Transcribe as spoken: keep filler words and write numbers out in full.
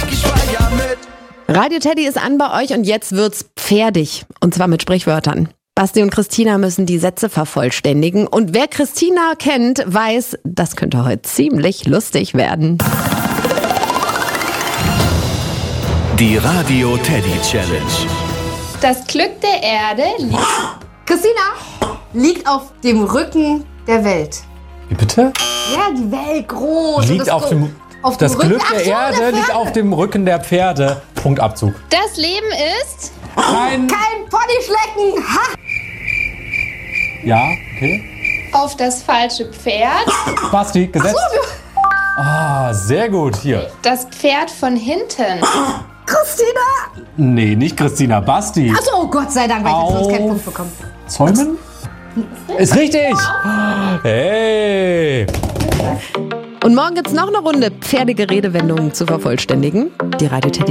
ich feier mit. Radio Teddy ist an bei euch und jetzt wird's pferdig. Und zwar mit Sprichwörtern. Basti und Christina müssen die Sätze vervollständigen. Und wer Christina kennt, weiß, das könnte heute ziemlich lustig werden. Die Radio Teddy Challenge. Das Glück der Erde liegt... Christina liegt auf dem Rücken der Welt. Wie bitte? Ja, die Welt groß. und Liegt das auf dem, auf dem das Rücken- Glück Ach der so, Erde der liegt Pferde. auf dem Rücken der Pferde. Punktabzug. Das Leben ist... Kein... Kein Ponyschlecken. Ha! Ja, okay. auf das falsche Pferd. Basti, gesetzt. Ah, sehr gut. Hier. Das Pferd von hinten. Christina! Nee, nicht Christina. Basti. Achso, oh Gott sei Dank, weil ich jetzt sonst keinen Auf- Punkt bekommen. Zäumen? Ist richtig. Hey. Und morgen gibt's noch eine Runde pferdige Redewendungen zu vervollständigen. Die Radio Teddy